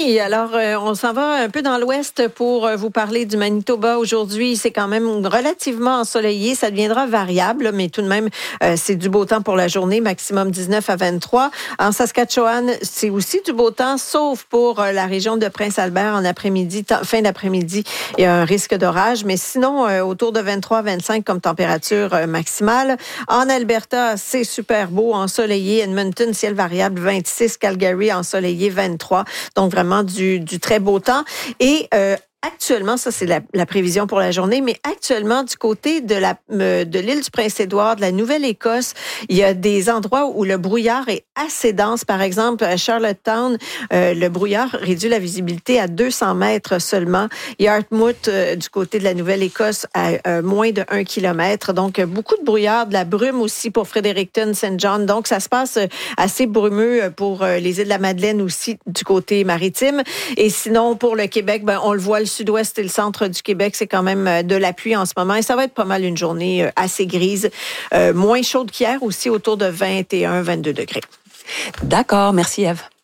Oui, alors on s'en va un peu dans l'ouest pour vous parler du Manitoba. Aujourd'hui, c'est quand même relativement ensoleillé. Ça deviendra variable, mais tout de même, c'est du beau temps pour la journée, maximum 19 à 23. En Saskatchewan, c'est aussi du beau temps, sauf pour la région de Prince-Albert en après-midi, fin d'après-midi. Il y a un risque d'orage, mais sinon, autour de 23 à 25 comme température maximale. En Alberta, c'est super beau, ensoleillé. Edmonton, ciel variable, 26. Calgary, ensoleillé, 23. Donc, vraiment du très beau temps. Et actuellement, ça c'est la prévision pour la journée, mais actuellement du côté de l'île du Prince-Édouard, de la Nouvelle-Écosse, il y a des endroits où le brouillard est assez dense. Par exemple, à Charlottetown, le brouillard réduit la visibilité à 200 mètres seulement. Il y a Dartmouth du côté de la Nouvelle-Écosse à moins de 1 kilomètre. Donc, beaucoup de brouillard, de la brume aussi pour Fredericton, Saint John. Donc, ça se passe assez brumeux pour les îles de la Madeleine aussi du côté maritime. Et sinon, pour le Québec, on le voit, le sud-ouest et le centre du Québec, c'est quand même de la pluie en ce moment. Et ça va être pas mal une journée assez grise. Moins chaude qu'hier aussi, autour de 21-22 degrés. D'accord, merci Ève.